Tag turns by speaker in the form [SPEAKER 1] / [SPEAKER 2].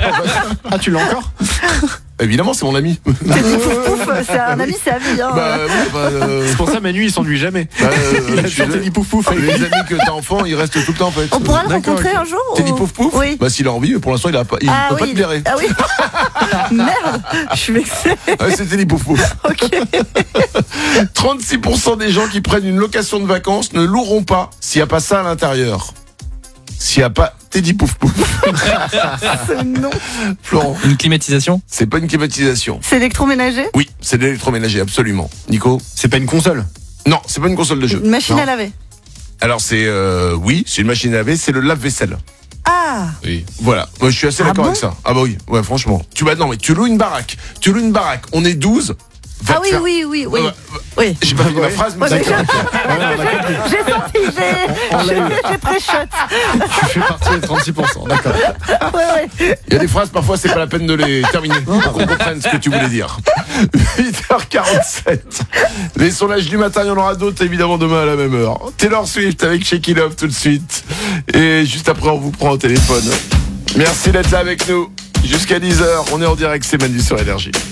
[SPEAKER 1] Ah, tu l'as encore?
[SPEAKER 2] Évidemment, c'est mon ami.
[SPEAKER 3] Teddy Pouf Pouf, c'est un ami, c'est ami. Hein.
[SPEAKER 1] C'est pour ça Manu il s'ennuie jamais.
[SPEAKER 2] Il
[SPEAKER 1] a toujours Teddy Pouf Pouf.
[SPEAKER 2] Les amis que t'as enfant, ils restent tout le temps en fait.
[SPEAKER 3] On pourra le
[SPEAKER 1] D'accord,
[SPEAKER 3] rencontrer
[SPEAKER 1] ok.
[SPEAKER 3] un jour
[SPEAKER 2] Teddy Pouf Pouf.
[SPEAKER 3] Oui.
[SPEAKER 2] Bah s'il a envie, pour l'instant il peut pas te blairer.
[SPEAKER 3] Ah oui. Merde, je suis vexée.
[SPEAKER 2] Ouais, c'est Teddy Pouf Pouf.
[SPEAKER 3] Ok.
[SPEAKER 2] 36% des gens qui prennent une location de vacances ne loueront pas s'il n'y a pas ça à l'intérieur. S'il n'y a pas Teddy Pouf Pouf.
[SPEAKER 3] Non.
[SPEAKER 2] Florent,
[SPEAKER 4] Une climatisation?
[SPEAKER 2] c'est pas une climatisation.
[SPEAKER 3] C'est électroménager?
[SPEAKER 2] Oui, c'est de l'électroménager, absolument. Nico?
[SPEAKER 1] C'est pas une console.
[SPEAKER 2] Non, c'est pas une console de jeu.
[SPEAKER 3] Une machine
[SPEAKER 2] Non.
[SPEAKER 3] à laver?
[SPEAKER 2] Alors c'est oui, c'est une machine à laver, c'est le lave-vaisselle.
[SPEAKER 3] Ah.
[SPEAKER 2] Oui. Voilà, moi je suis assez d'accord
[SPEAKER 3] bon
[SPEAKER 2] avec ça. Ah bah oui, ouais, franchement. Non mais tu loues une baraque. On est 12. Va
[SPEAKER 3] Ah
[SPEAKER 2] te
[SPEAKER 3] oui,
[SPEAKER 2] faire-
[SPEAKER 3] oui.
[SPEAKER 2] Ouais, J'ai pas fini ma phrase, mais
[SPEAKER 3] Ouais,
[SPEAKER 2] c'est
[SPEAKER 3] j'ai senti, j'ai pré-shot.
[SPEAKER 1] Tu fais partie des 36%. D'accord.
[SPEAKER 3] Ouais.
[SPEAKER 2] Il y a des phrases, parfois, c'est pas la peine de les terminer pour qu'on comprenne ce que tu voulais dire. 8h47. Les sondages du matin, il y en aura d'autres, évidemment, demain à la même heure. Taylor Swift avec Shake It Off tout de suite. Et juste après, on vous prend au téléphone. Merci d'être là avec nous. Jusqu'à 10h, on est en direct, c'est Manu sur Énergie.